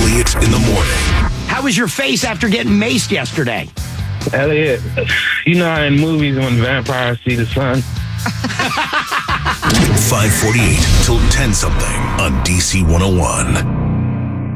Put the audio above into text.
Elliott in the morning. How was your face after getting maced yesterday? Elliot, you know how in movies when vampires see the sun? 548 till 10 something on DC 101.